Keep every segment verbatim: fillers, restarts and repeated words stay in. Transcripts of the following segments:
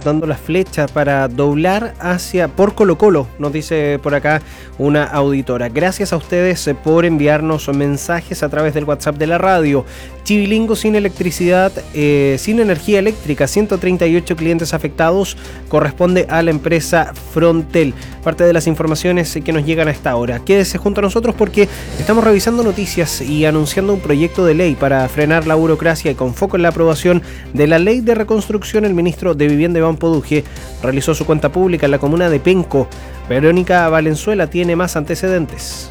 dando la flecha para doblar hacia por Colo Colo, nos dice por acá una auditora. Gracias a ustedes por enviarnos mensajes a través del WhatsApp de la radio. Chivilingo sin electricidad, eh, sin energía eléctrica, ciento treinta y ocho clientes afectados, corresponde a la empresa Frontel. Parte de las informaciones que nos llegan a esta hora. Quédese junto a nosotros porque estamos revisando noticias y anunciando un proyecto de ley para frenar la burocracia y con foco en la aprobación de la ley de reconstrucción. El ministro de Vivienda, Iván Poduje, realizó su cuenta pública en la comuna de Penco. Verónica Valenzuela tiene más antecedentes.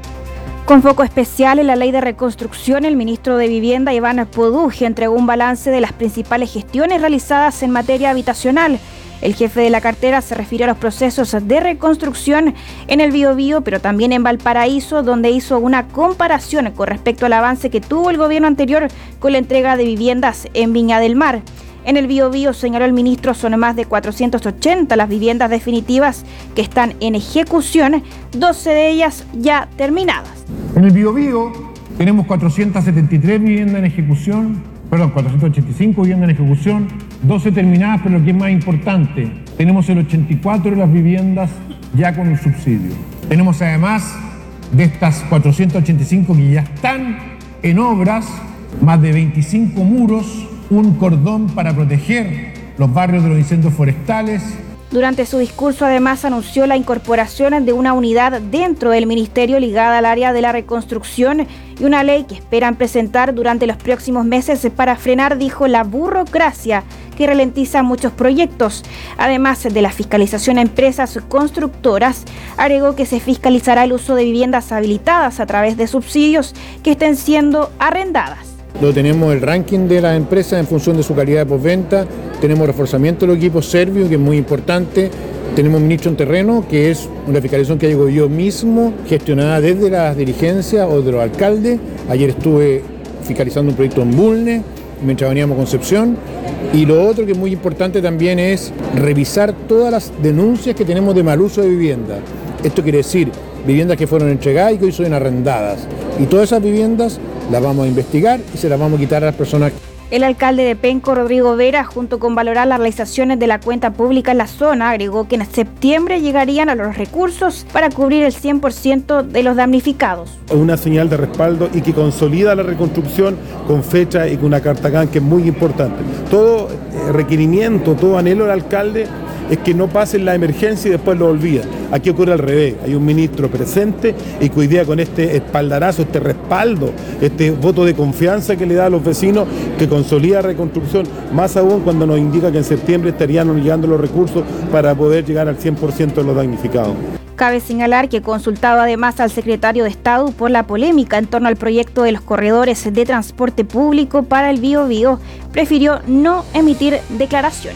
Con foco especial en la ley de reconstrucción, el ministro de Vivienda, Iván Poduje, entregó un balance de las principales gestiones realizadas en materia habitacional. El jefe de la cartera se refirió a los procesos de reconstrucción en el Biobío, pero también en Valparaíso, donde hizo una comparación con respecto al avance que tuvo el gobierno anterior con la entrega de viviendas en Viña del Mar. En el Biobío, señaló el ministro, son más de cuatrocientas ochenta las viviendas definitivas que están en ejecución, doce de ellas ya terminadas. En el Biobío tenemos cuatrocientas setenta y tres viviendas en ejecución, perdón, cuatrocientas ochenta y cinco viviendas en ejecución, doce terminadas, pero lo que es más importante, tenemos el ochenta y cuatro de las viviendas ya con un subsidio. Tenemos además de estas cuatrocientas ochenta y cinco que ya están en obras, más de veinticinco muros, un cordón para proteger los barrios de los incendios forestales. Durante su discurso, además, anunció la incorporación de una unidad dentro del ministerio ligada al área de la reconstrucción y una ley que esperan presentar durante los próximos meses para frenar, dijo, la burocracia que ralentiza muchos proyectos. Además de la fiscalización a empresas constructoras, agregó que se fiscalizará el uso de viviendas habilitadas a través de subsidios que estén siendo arrendadas. Luego tenemos el ranking de las empresas en función de su calidad de postventa, tenemos reforzamiento de los equipos servicios, que es muy importante, tenemos un ministro en terreno, que es una fiscalización que hago yo mismo, gestionada desde las dirigencias o de los alcaldes. Ayer estuve fiscalizando un proyecto en Bulnes, mientras veníamos a Concepción, y lo otro que es muy importante también es revisar todas las denuncias que tenemos de mal uso de vivienda. Esto quiere decir viviendas que fueron entregadas y que hoy son arrendadas, y todas esas viviendas las vamos a investigar y se las vamos a quitar a las personas. El alcalde de Penco, Rodrigo Vera, junto con valorar las realizaciones de la cuenta pública en la zona, agregó que en septiembre llegarían a los recursos para cubrir el cien por ciento de los damnificados. Una señal de respaldo y que consolida la reconstrucción con fecha y con una carta G A N que es muy importante. Todo requerimiento, todo anhelo del alcalde es que no pasen la emergencia y después lo olviden. Aquí ocurre al revés, hay un ministro presente y que hoy día con este espaldarazo, este respaldo, este voto de confianza que le da a los vecinos, que consolida la reconstrucción, más aún cuando nos indica que en septiembre estarían llegando los recursos para poder llegar al cien por ciento de los damnificados. Cabe señalar que, consultado además al secretario de Estado por la polémica en torno al proyecto de los corredores de transporte público para el Biobío, prefirió no emitir declaraciones.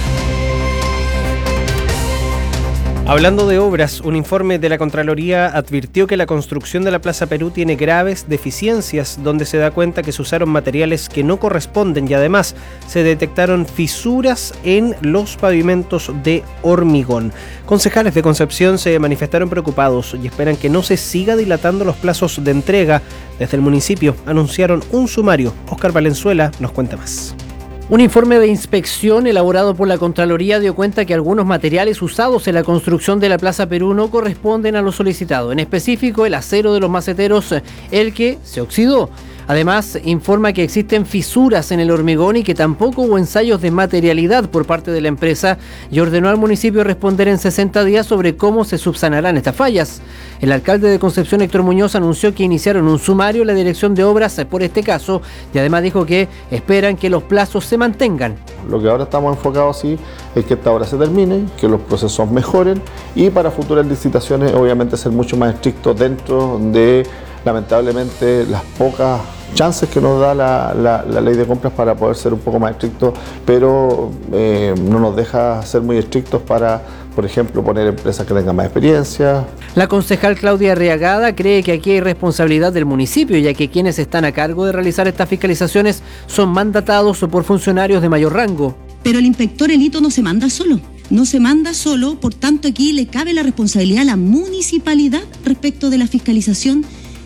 Hablando de obras, un informe de la Contraloría advirtió que la construcción de la Plaza Perú tiene graves deficiencias, donde se da cuenta que se usaron materiales que no corresponden y además se detectaron fisuras en los pavimentos de hormigón. Concejales de Concepción se manifestaron preocupados y esperan que no se siga dilatando los plazos de entrega. Desde el municipio anunciaron un sumario. Óscar Valenzuela nos cuenta más. Un informe de inspección elaborado por la Contraloría dio cuenta que algunos materiales usados en la construcción de la Plaza Perú no corresponden a lo solicitado, en específico el acero de los maceteros, el que se oxidó. Además, informa que existen fisuras en el hormigón y que tampoco hubo ensayos de materialidad por parte de la empresa y ordenó al municipio responder en sesenta días sobre cómo se subsanarán estas fallas. El alcalde de Concepción, Héctor Muñoz, anunció que iniciaron un sumario en la dirección de obras por este caso y además dijo que esperan que los plazos se mantengan. Lo que ahora estamos enfocados sí es que esta obra se termine, que los procesos mejoren y para futuras licitaciones obviamente ser mucho más estrictos dentro de, lamentablemente, las pocas chances que nos da la, la, la ley de compras para poder ser un poco más estrictos, pero eh, no nos deja ser muy estrictos para, por ejemplo, poner empresas que tengan más experiencia. La concejal Claudia Arriagada cree que aquí hay responsabilidad del municipio, ya que quienes están a cargo de realizar estas fiscalizaciones son mandatados por funcionarios de mayor rango. Pero el inspector Elito no se manda solo. No se manda solo, por tanto aquí le cabe la responsabilidad a la municipalidad respecto de la fiscalización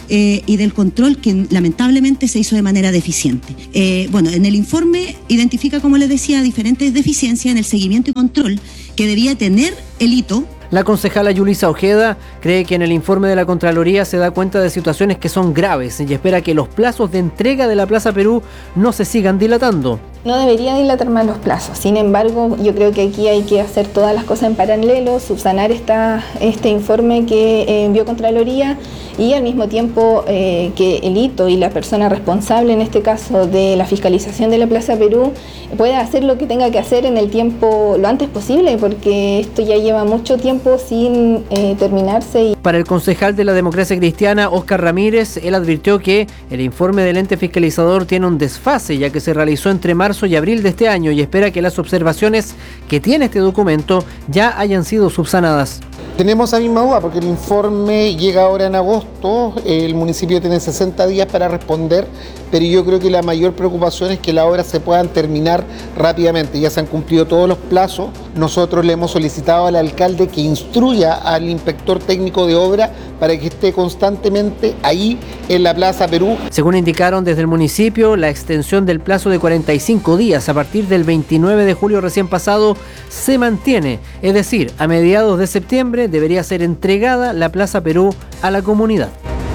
eh, y del control que lamentablemente se hizo de manera deficiente. Eh, bueno, en el informe identifica, como les decía, diferentes deficiencias en el seguimiento y control que debía tener el hito. La concejala Yulisa Ojeda cree que en el informe de la Contraloría se da cuenta de situaciones que son graves y espera que los plazos de entrega de la Plaza Perú no se sigan dilatando. No debería dilatar más los plazos. Sin embargo, yo creo que aquí hay que hacer todas las cosas en paralelo, subsanar esta, este informe que envió Contraloría y al mismo tiempo eh, que el hito y la persona responsable, en este caso de la fiscalización de la Plaza Perú, pueda hacer lo que tenga que hacer en el tiempo lo antes posible, porque esto ya lleva mucho tiempo sin eh, terminarse. Y... Para el concejal de la Democracia Cristiana, Óscar Ramírez, él advirtió que el informe del ente fiscalizador tiene un desfase, ya que se realizó entre marzo y abril de este año, y espera que las observaciones que tiene este documento ya hayan sido subsanadas. Tenemos esa misma duda porque el informe llega ahora en agosto, el municipio tiene sesenta días para responder, pero yo creo que la mayor preocupación es que las obras se puedan terminar rápidamente. Ya se han cumplido todos los plazos. Nosotros le hemos solicitado al alcalde que instruya al inspector técnico de obra para que esté constantemente ahí en la Plaza Perú. Según indicaron desde el municipio, la extensión del plazo de cuarenta y cinco días a partir del veintinueve de julio recién pasado se mantiene, es decir, a mediados de septiembre debería ser entregada la Plaza Perú a la comunidad.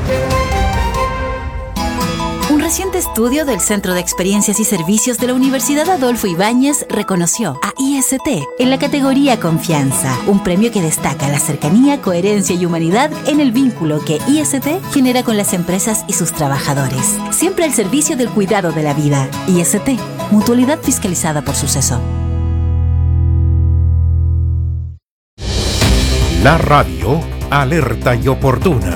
Un reciente estudio del Centro de Experiencias y Servicios de la Universidad Adolfo Ibáñez reconoció a I S T en la categoría Confianza, un premio que destaca la cercanía, coherencia y humanidad en el vínculo que I S T genera con las empresas y sus trabajadores. Siempre al servicio del cuidado de la vida. I S T, mutualidad fiscalizada por Suceso. La radio alerta y oportuna.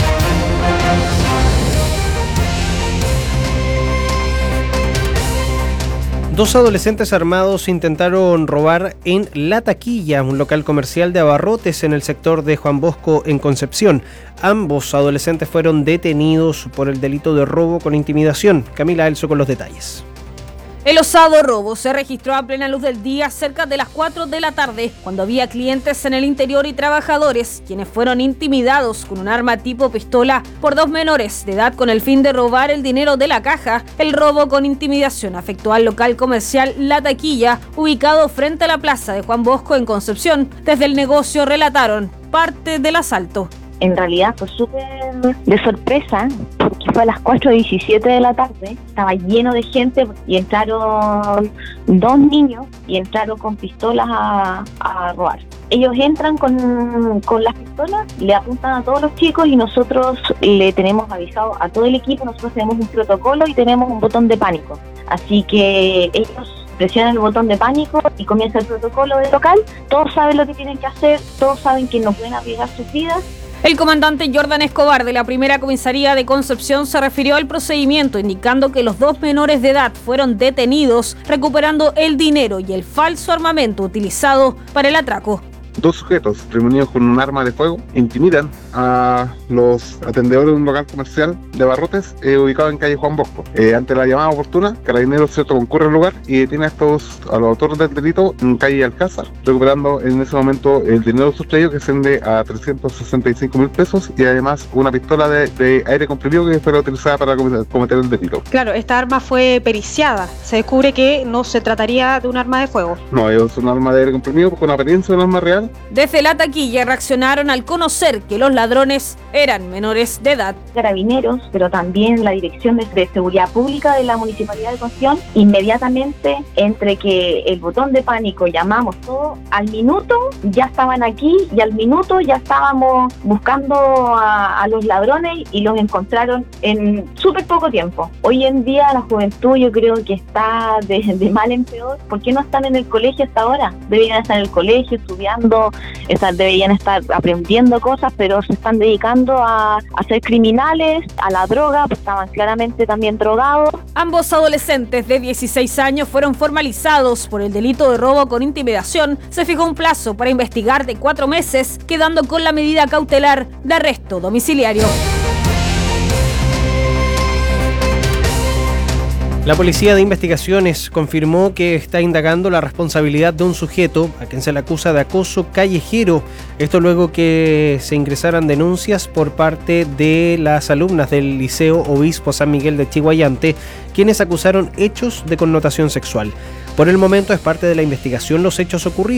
Dos adolescentes armados intentaron robar en La Taquilla, un local comercial de abarrotes en el sector de Juan Bosco, en Concepción. Ambos adolescentes fueron detenidos por el delito de robo con intimidación. Camila Elso con los detalles. El osado robo se registró a plena luz del día cerca de las cuatro de la tarde, cuando había clientes en el interior y trabajadores, quienes fueron intimidados con un arma tipo pistola por dos menores de edad con el fin de robar el dinero de la caja. El robo con intimidación afectó al local comercial La Taquilla, ubicado frente a la plaza de Juan Bosco en Concepción. Desde el negocio relataron parte del asalto. En realidad fue súper de sorpresa, porque fue a las cuatro diecisiete de la tarde, estaba lleno de gente y entraron dos niños y entraron con pistolas a, a robar. Ellos entran con, con las pistolas, le apuntan a todos los chicos y nosotros le tenemos avisado a todo el equipo, nosotros tenemos un protocolo y tenemos un botón de pánico. Así que ellos presionan el botón de pánico y comienza el protocolo del local. Todos saben lo que tienen que hacer, todos saben que no pueden arriesgar sus vidas. El comandante Jordan Escobar de la primera comisaría de Concepción se refirió al procedimiento, indicando que los dos menores de edad fueron detenidos, recuperando el dinero y el falso armamento utilizado para el atraco. Dos sujetos reunidos con un arma de fuego intimidan a los atendedores de un local comercial de abarrotes eh, ubicado en calle Juan Bosco. Eh, ante la llamada oportuna, Carabineros cierto concurre al lugar y detiene a estos a los autores del delito en calle Alcázar, recuperando en ese momento el dinero sustraído, que asciende a trescientos sesenta y cinco mil pesos, y además una pistola de, de aire comprimido que fue utilizada para cometer el delito. Claro, esta arma fue periciada. Se descubre que no se trataría de un arma de fuego. No, es un arma de aire comprimido con apariencia de un arma real. Desde La Taquilla reaccionaron al conocer que los ladrones eran menores de edad. Carabineros, pero también la Dirección de, de Seguridad Pública de la Municipalidad de Concepción, inmediatamente entre que el botón de pánico llamamos todo, al minuto ya estaban aquí y al minuto ya estábamos buscando a, a los ladrones y los encontraron en súper poco tiempo. Hoy en día la juventud yo creo que está de, de mal en peor. ¿Por qué no están en el colegio hasta ahora? Deberían estar en el colegio estudiando, estar, deberían estar aprendiendo cosas, pero se están dedicando a, a ser criminales, a la droga, pues estaban claramente también drogados. Ambos adolescentes de dieciséis años fueron formalizados por el delito de robo con intimidación. Se fijó un plazo para investigar de cuatro meses, quedando con la medida cautelar de arresto domiciliario. La Policía de Investigaciones confirmó que está indagando la responsabilidad de un sujeto a quien se le acusa de acoso callejero. Esto luego que se ingresaran denuncias por parte de las alumnas del Liceo Obispo San Miguel de Chiguayante, quienes acusaron hechos de connotación sexual. Por el momento es parte de la investigación los hechos ocurridos.